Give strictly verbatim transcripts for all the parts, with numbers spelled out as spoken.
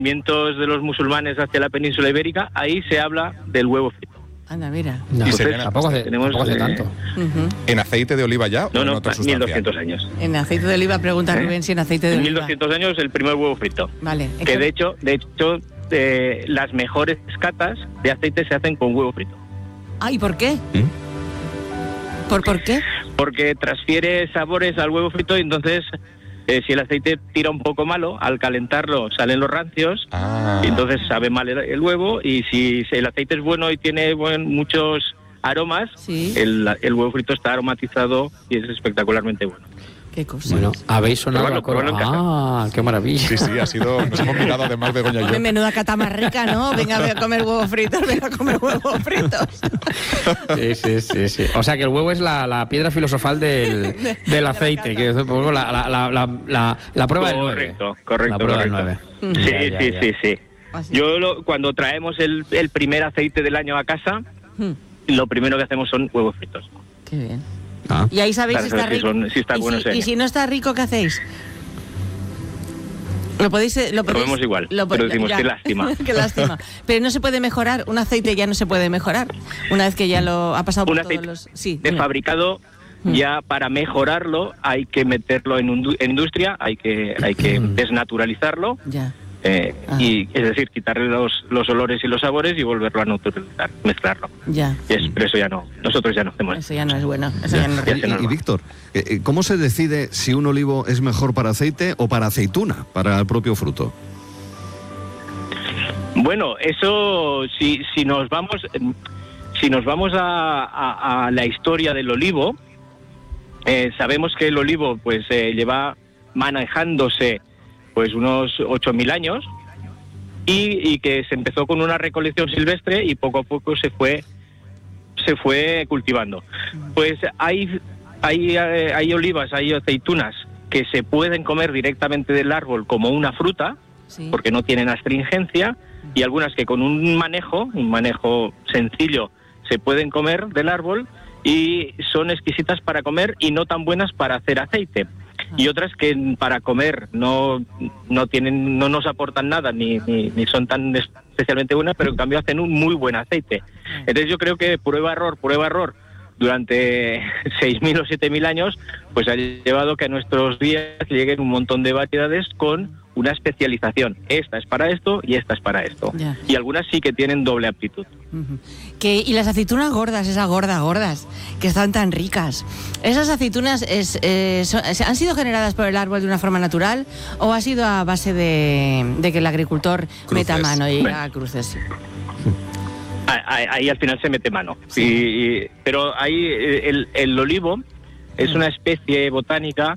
descubrimientos de los musulmanes hacia la península ibérica, ahí se habla del huevo frito. Anda, mira. No, Entonces, serían, tampoco hace, tenemos, tampoco hace eh, tanto. Uh-huh. ¿En aceite de oliva ya No, o en no, otra mil sustancia? doscientos años. En aceite de oliva, pregunta ¿Eh? Rubén si en aceite de En oliva. mil doscientos años el primer huevo frito. Vale. Es Que de hecho, de hecho eh, las mejores catas de aceite se hacen con huevo frito. Ah, ¿y por qué? ¿Mm? ¿Por, ¿Por qué? Porque transfiere sabores al huevo frito y entonces eh, si el aceite tira un poco malo, al calentarlo salen los rancios Ah. y entonces sabe mal el, el huevo, y si el aceite es bueno y tiene buen, muchos aromas, Sí. el, el huevo frito está aromatizado y es espectacularmente bueno. Qué cosa. Bueno, habéis sonado Pero la bueno, coro. pero bueno, Ah, qué maravilla. Sí, sí, ha sido... Nos hemos mirado además de Goña y yo. Hombre, menuda cata más rica, ¿no? Venga, voy a comer huevos fritos, venga a comer huevos fritos. Sí, sí, sí, sí. O sea que el huevo es la, la piedra filosofal del, del aceite, que es un poco la, la, la, la, la, la prueba del nueve. Correcto, correcto, La prueba correcto. del nueve. Sí, Ya, ya, sí, ya. sí, sí. Así. Yo lo- cuando traemos el, el primer aceite del año a casa, Hmm, lo primero que hacemos son huevos fritos. Qué bien. Ah. Y ahí sabéis Para si está saber si rico. son- si está y, bueno si, ese y año. si no está rico, ¿qué hacéis? Lo podéis, eh, lo podéis, vemos igual, lo po- pero decimos, ya. qué lástima. Qué lástima. Pero no se puede mejorar, un aceite ya no se puede mejorar. Una vez que ya lo ha pasado por Un todos aceite los... Sí, de dime. fabricado, Mm. ya para mejorarlo hay que meterlo en, undu- en industria, hay que, hay que Mm. desnaturalizarlo, Ya. eh, Ah. y es decir, quitarle los, los olores y los sabores y volverlo a naturalizar, mezclarlo. Ya. Y es, pero eso ya no, nosotros ya no hacemos. Eso ya no es bueno. Eso ya no es Ya rico. se nos Y, y va. Víctor, eh, eh, ¿cómo se decide si un olivo es mejor para aceite o para aceituna, para el propio fruto? Bueno, eso, si, si nos vamos, si nos vamos a, a- a la historia del olivo, eh, sabemos que el olivo, pues, eh, lleva manejándose, pues, unos ocho mil años y, y que se empezó con una recolección silvestre y poco a poco se fue, se fue cultivando. Pues hay, hay, eh, hay olivas, hay aceitunas que se pueden comer directamente del árbol como una fruta, Sí. porque no tienen astringencia, y algunas que con un manejo, un manejo sencillo, se pueden comer del árbol y son exquisitas para comer y no tan buenas para hacer aceite. Y otras que para comer no no tienen no nos aportan nada ni, ni, ni son tan especialmente buenas, pero en cambio hacen un muy buen aceite. Entonces yo creo que prueba error, prueba error durante seis mil o siete mil años, pues ha llevado que a nuestros días lleguen un montón de variedades con una especialización. Esta es para esto y esta es para esto. Ya. Y algunas sí que tienen doble aptitud. Ujú. Que, y las aceitunas gordas, esas gordas, gordas, que están tan ricas. ¿Esas aceitunas es, eh, son- han sido generadas por el árbol de una forma natural o ha sido a base de, de que el agricultor Cruces. meta mano y Bueno. haga cruces? Ahí, ahí al final se mete mano. Y- y- pero ahí eh, el, el olivo es una especie botánica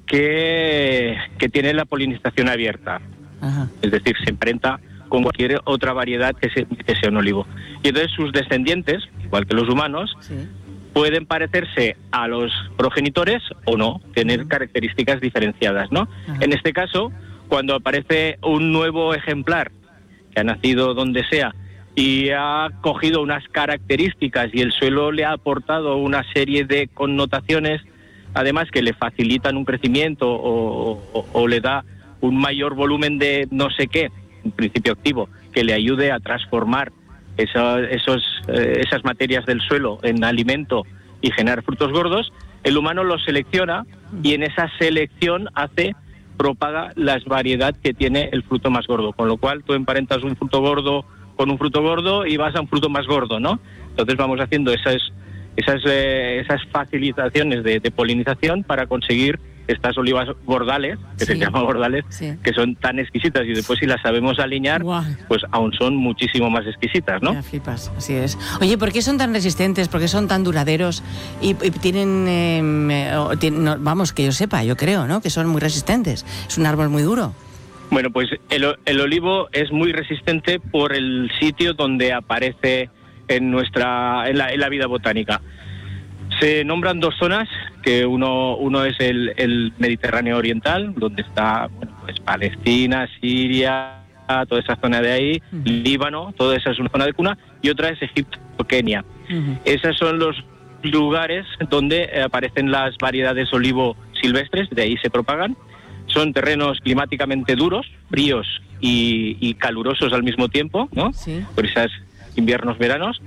que, que tiene la polinización abierta. Ajá. Es decir, se emparenta con cualquier otra variedad que, se- que sea un olivo. Y entonces sus descendientes, igual que los humanos, Sí. pueden parecerse a los progenitores o no, tener características diferenciadas, ¿no? Ajá. En este caso, cuando aparece un nuevo ejemplar que ha nacido donde sea y ha cogido unas características y el suelo le ha aportado una serie de connotaciones, además que le facilitan un crecimiento o, o- o le da un mayor volumen de no sé qué, un principio activo, que le ayude a transformar esa- esos, eh, esas materias del suelo en alimento y generar frutos gordos, el humano los selecciona y en esa selección hace, propaga la variedad que tiene el fruto más gordo, con lo cual tú emparentas un fruto gordo con un fruto gordo y vas a un fruto más gordo, ¿no? Entonces vamos haciendo esas esas eh, esas facilitaciones de, de polinización para conseguir estas olivas gordales, que Sí. se llaman gordales, Sí. que son tan exquisitas y después si las sabemos alinear, Guau. pues aún son muchísimo más exquisitas, ¿no? Ya flipas, así es. Oye, ¿por qué son tan resistentes? ¿Por qué son tan duraderos? Y, y tienen, eh, o tien- no, vamos, que yo sepa, yo creo, ¿no? Que son muy resistentes. Es un árbol muy duro. Bueno, pues el, o- el olivo es muy resistente por el sitio donde aparece en nuestra en la, en la vida botánica. Se nombran dos zonas, que uno uno es el, el Mediterráneo oriental, donde está bueno, pues Palestina, Siria, toda esa zona de ahí, Ujú. Líbano, toda esa es una zona de cuna, y otra es Egipto, Kenia. Ujú. Esos son los lugares donde eh, aparecen las variedades olivo silvestres, de ahí se propagan, son terrenos climáticamente duros, fríos y, y calurosos al mismo tiempo, ¿no? Sí. Por esos inviernos, veranos.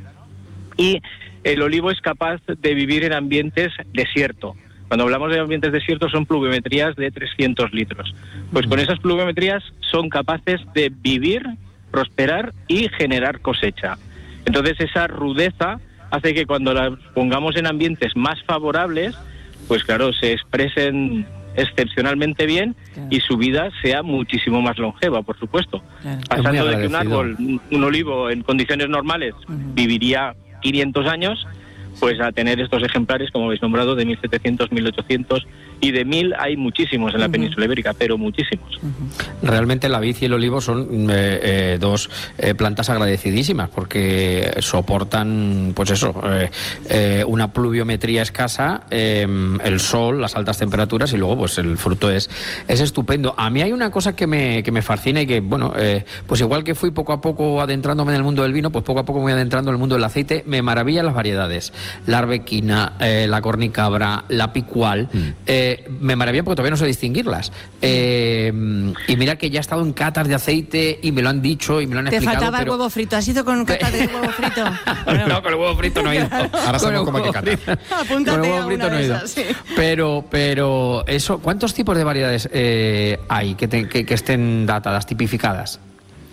Y el olivo es capaz de vivir en ambientes desierto. Cuando hablamos de ambientes desiertos son pluviometrías de trescientos litros. Pues con esas pluviometrías son capaces de vivir, prosperar y generar cosecha. Entonces esa rudeza hace que cuando las pongamos en ambientes más favorables, pues claro, se expresen excepcionalmente bien, claro, y su vida sea muchísimo más longeva, por supuesto. Claro. Pasando de que un árbol, un olivo en condiciones normales, uh-huh, viviría quinientos años, pues a tener estos ejemplares, como habéis nombrado, de mil setecientos, mil ochocientos, y de mil hay muchísimos en la uh-huh. península ibérica, pero muchísimos. Uh-huh. Realmente la vid y el olivo son eh, eh, dos eh, plantas agradecidísimas, porque soportan, pues eso, eh, eh, una pluviometría escasa, eh, el sol, las altas temperaturas, y luego pues el fruto es, es estupendo. A mí hay una cosa que me, que me fascina y que, bueno, eh, pues igual que fui poco a poco adentrándome en el mundo del vino, pues poco a poco me voy adentrando en el mundo del aceite. Me maravillan las variedades. La arbequina, eh, la cornicabra, la picual, mm. eh, me maravilla porque todavía no sé distinguirlas. Eh, y mira que ya he estado en catas de aceite y me lo han dicho y me lo han Te explicado. Te faltaba pero... el huevo frito. ¿Has ido con catas de huevo frito? Bueno, no, con el huevo frito no he ido. Ahora sabemos cómo hay que catar. Apúntate con el huevo a frito una no he ido. esas, sí. Pero, pero eso, ¿cuántos tipos de variedades eh, hay que, te, que, que estén datadas, tipificadas?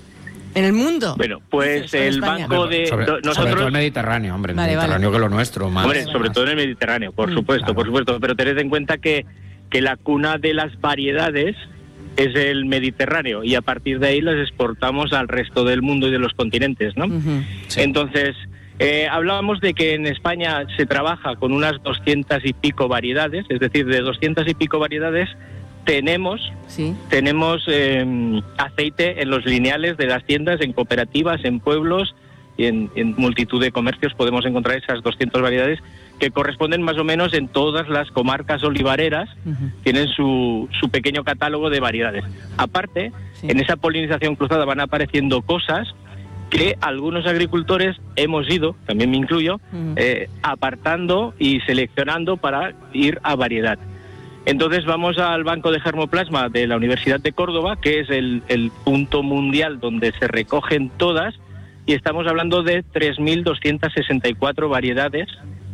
¿En el mundo? Bueno, pues el banco de... Sobre, nosotros, sobre todo el Mediterráneo, hombre, el vale, Mediterráneo vale. que lo nuestro. Más, hombre, sobre más. todo en el Mediterráneo, por Mm, supuesto, claro. por supuesto, pero tened en cuenta que, que la cuna de las variedades es el Mediterráneo, y a partir de ahí las exportamos al resto del mundo y de los continentes, ¿no? Uh-huh. Sí. Entonces, eh, hablábamos de que en España se trabaja con unas doscientas y pico variedades, es decir, de doscientas y pico variedades tenemos sí. tenemos eh, aceite en los lineales de las tiendas, en cooperativas, en pueblos y en, en multitud de comercios podemos encontrar esas doscientas variedades que corresponden más o menos en todas las comarcas olivareras, uh-huh. tienen su, su pequeño catálogo de variedades. Aparte, sí. en esa polinización cruzada van apareciendo cosas que algunos agricultores hemos ido, también me incluyo, uh-huh. eh, apartando y seleccionando para ir a variedad. Entonces vamos al Banco de Germoplasma de la Universidad de Córdoba, que es el, el punto mundial donde se recogen todas, y estamos hablando de tres mil doscientas sesenta y cuatro variedades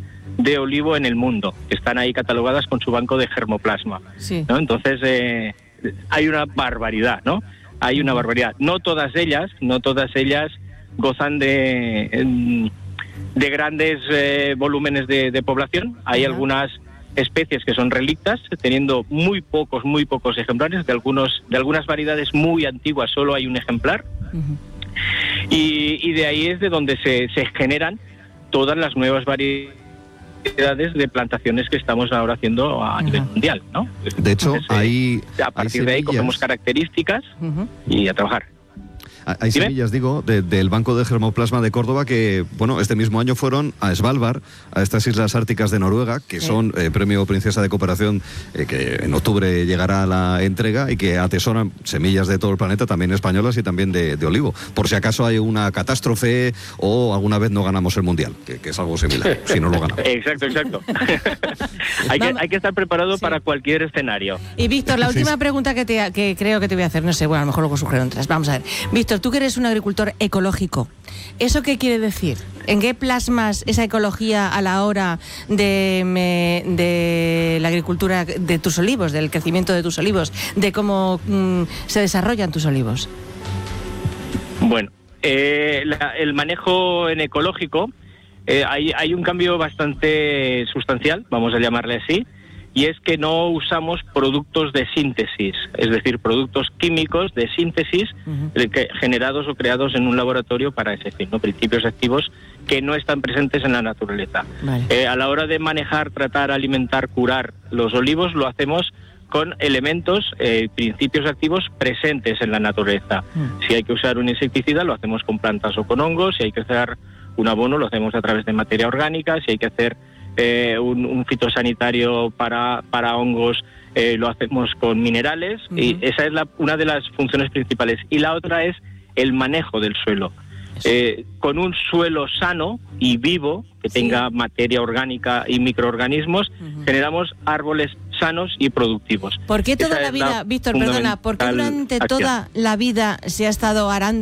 de olivo en el mundo, que están ahí catalogadas con su banco de germoplasma. Sí. ¿no? Entonces eh, hay una barbaridad, ¿no? Hay una barbaridad. No todas ellas, no todas ellas gozan de, de grandes eh, volúmenes de, de población. Hay uh-huh. algunas especies que son relictas, teniendo muy pocos, muy pocos ejemplares. De algunos, de algunas variedades muy antiguas solo hay un ejemplar. Uh-huh. Y, y de ahí es de donde se, se generan todas las nuevas variedades de plantaciones que estamos ahora haciendo a uh-huh. nivel mundial, ¿no? De hecho, Entonces, ahí eh, a partir de ahí cogemos características uh-huh. y a trabajar. Hay ¿Dime? semillas, digo, de, del Banco de Germoplasma de Córdoba que, bueno, este mismo año fueron a Svalbard, a estas islas árticas de Noruega, que sí. son eh, Premio Princesa de Cooperación, eh, que en octubre llegará la entrega y que atesoran semillas de todo el planeta, también españolas y también de, de olivo. Por si acaso hay una catástrofe o alguna vez no ganamos el Mundial, que, que es algo similar, si no lo ganamos. Exacto, exacto. hay, que, hay que estar preparado sí. para cualquier escenario. Y Víctor, la última sí. pregunta que, te, que creo que te voy a hacer, no sé, bueno, a lo mejor luego surgieron otras. Vamos a ver. Víctor, tú que eres un agricultor ecológico, ¿eso qué quiere decir? ¿En qué plasmas esa ecología a la hora de, me, de la agricultura de tus olivos, del crecimiento de tus olivos, de cómo mm, se desarrollan tus olivos? Bueno, eh, la, el manejo en ecológico, eh, hay, hay un cambio bastante sustancial, vamos a llamarle así, y es que no usamos productos de síntesis, es decir, productos químicos de síntesis uh-huh. que, generados o creados en un laboratorio para ese fin, ¿no? Principios activos que no están presentes en la naturaleza. Vale. Eh, a la hora de manejar, tratar, alimentar, curar los olivos, lo hacemos con elementos, eh, principios activos presentes en la naturaleza. Uh-huh. Si hay que usar un insecticida, lo hacemos con plantas o con hongos. Si hay que hacer un abono, lo hacemos a través de materia orgánica. Si hay que hacer Eh, un, un fitosanitario para, para hongos, eh, lo hacemos con minerales, uh-huh. y esa es la, una de las funciones principales. Y la otra es el manejo del suelo. Eh, con un suelo sano y vivo, que sí. tenga materia orgánica y microorganismos, uh-huh. generamos árboles sanos sanos y productivos. ¿Por qué toda Esa la es vida, Víctor, perdona, por qué durante acción. toda la vida se ha estado arando